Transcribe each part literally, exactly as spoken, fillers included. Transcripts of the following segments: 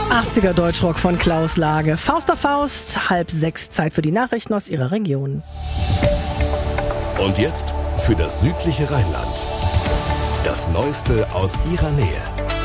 achtziger Deutschrock von Klaus Lage. Faust auf Faust, halb sechs, Zeit für die Nachrichten aus Ihrer Region. Und jetzt für das südliche Rheinland. Das Neueste aus Ihrer Nähe.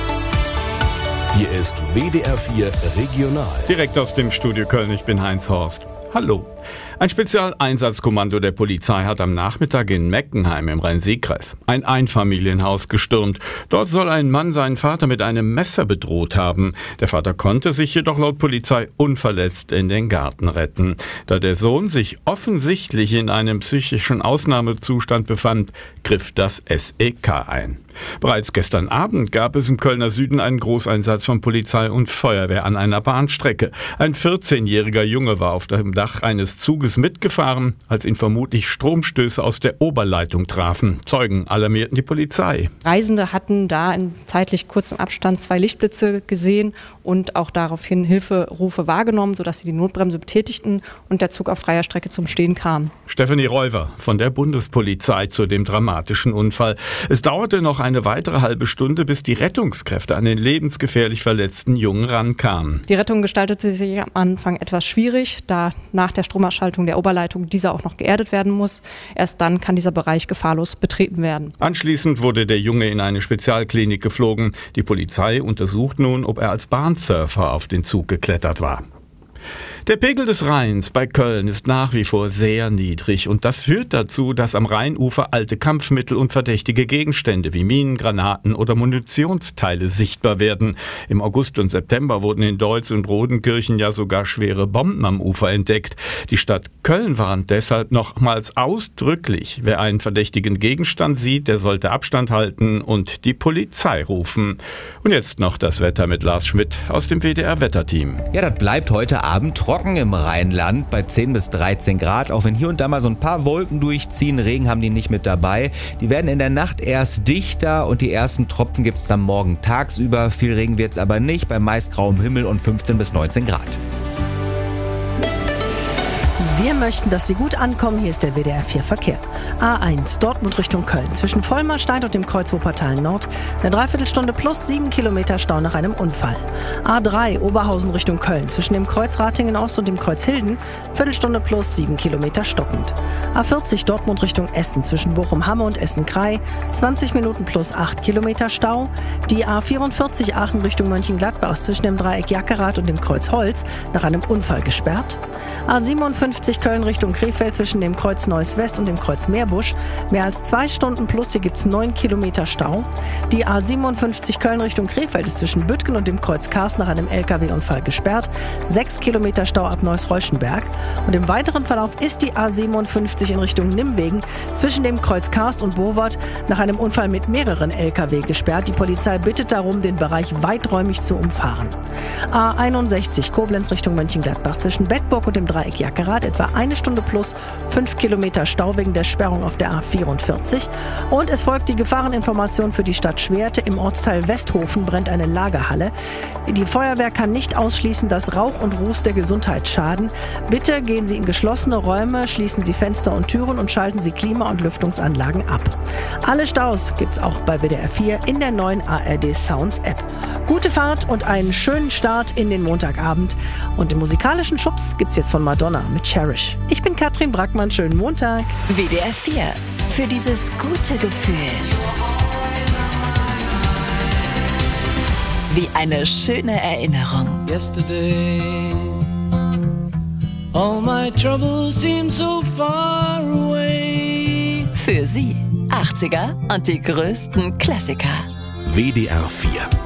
Hier ist W D R vier Regional. Direkt aus dem Studio Köln, ich bin Heinz Horst. Hallo. Ein Spezialeinsatzkommando der Polizei hat am Nachmittag in Meckenheim im Rhein-Sieg-Kreis ein Einfamilienhaus gestürmt. Dort soll ein Mann seinen Vater mit einem Messer bedroht haben. Der Vater konnte sich jedoch laut Polizei unverletzt in den Garten retten. Da der Sohn sich offensichtlich in einem psychischen Ausnahmezustand befand, griff das S E K ein. Bereits gestern Abend gab es im Kölner Süden einen Großeinsatz von Polizei und Feuerwehr an einer Bahnstrecke. Ein vierzehnjähriger Junge war auf dem Dach eines Zuges mitgefahren, als ihn vermutlich Stromstöße aus der Oberleitung trafen. Zeugen alarmierten die Polizei. Reisende hatten da in zeitlich kurzem Abstand zwei Lichtblitze gesehen und auch daraufhin Hilferufe wahrgenommen, sodass sie die Notbremse betätigten und der Zug auf freier Strecke zum Stehen kam. Stefanie Reuver von der Bundespolizei zu dem dramatischen Unfall. Es dauerte noch eine weitere halbe Stunde, bis die Rettungskräfte an den lebensgefährlich verletzten Jungen rankamen. Die Rettung gestaltete sich am Anfang etwas schwierig, da nach der Stromausschaltung der Oberleitung dieser auch noch geerdet werden muss. Erst dann kann dieser Bereich gefahrlos betreten werden. Anschließend wurde der Junge in eine Spezialklinik geflogen. Die Polizei untersucht nun, ob er als Bahnsurfer auf den Zug geklettert war. Der Pegel des Rheins bei Köln ist nach wie vor sehr niedrig und das führt dazu, dass am Rheinufer alte Kampfmittel und verdächtige Gegenstände wie Minen, Granaten oder Munitionsteile sichtbar werden. Im August und September wurden in Deutz und Rodenkirchen ja sogar schwere Bomben am Ufer entdeckt. Die Stadt Köln warnt deshalb nochmals ausdrücklich, wer einen verdächtigen Gegenstand sieht, der sollte Abstand halten und die Polizei rufen. Und jetzt noch das Wetter mit Lars Schmidt aus dem W D R-Wetterteam. Ja, das bleibt heute Abend trocken im Rheinland bei zehn bis dreizehn Grad, auch wenn hier und da mal so ein paar Wolken durchziehen. Regen haben die nicht mit dabei. Die werden in der Nacht erst dichter und die ersten Tropfen gibt es dann morgen tagsüber. Viel Regen wird es aber nicht, bei meist grauem Himmel und fünfzehn bis neunzehn Grad. Wir möchten, dass Sie gut ankommen. Hier ist der W D R vier Verkehr. A eins, Dortmund Richtung Köln. Zwischen Vollmerstein und dem Kreuz Wuppertal Nord. Eine Dreiviertelstunde plus sieben Kilometer Stau nach einem Unfall. A drei, Oberhausen Richtung Köln. Zwischen dem Kreuz Ratingen Ost und dem Kreuz Hilden. Viertelstunde plus sieben Kilometer stockend. A vierzig, Dortmund Richtung Essen. Zwischen Bochum-Hamme und Essen-Krei. zwanzig Minuten plus acht Kilometer Stau. Die A vierundvierzig, Aachen Richtung Mönchengladbach. Zwischen dem Dreieck Jackerath und dem Kreuz Holz. Nach einem Unfall gesperrt. A siebenundfünfzig, Köln Richtung Krefeld zwischen dem Kreuz Neuss West und dem Kreuz Meerbusch. Mehr als zwei Stunden plus, hier gibt es neun Kilometer Stau. Die A siebenundfünfzig Köln Richtung Krefeld ist zwischen Büttgen und dem Kreuz Kars nach einem L K W-Unfall gesperrt. sechs Kilometer Stau ab Neuss-Reuschenberg. Und im weiteren Verlauf ist die A siebenundfünfzig in Richtung Nimwegen zwischen dem Kreuz Karst und Bowart nach einem Unfall mit mehreren L K W gesperrt. Die Polizei bittet darum, den Bereich weiträumig zu umfahren. A einundsechzig Koblenz Richtung Mönchengladbach zwischen Bedburg und dem Dreieck Jackerath etwa eine Stunde plus fünf Kilometer Stau wegen der Sperrung auf der A vierundvierzig. Und es folgt die Gefahreninformation für die Stadt Schwerte. Im Ortsteil Westhofen brennt eine Lagerhalle. Die Feuerwehr kann nicht ausschließen, dass Rauch und Ruß der Gesundheit schaden. Bitte gehen Sie in geschlossene Räume, schließen Sie Fenster und Türen und schalten Sie Klima- und Lüftungsanlagen ab. Alle Staus gibt's auch bei W D R vier in der neuen A R D Sounds App. Gute Fahrt und einen schönen Start in den Montagabend. Und den musikalischen Schubs gibt's jetzt von Madonna mit Cherish. Ich bin Katrin Brackmann, schönen Montag. W D R vier, für dieses gute Gefühl. Wie eine schöne Erinnerung. Yesterday, all my troubles seem so far away. Für Sie achtziger und die größten Klassiker. W D R vier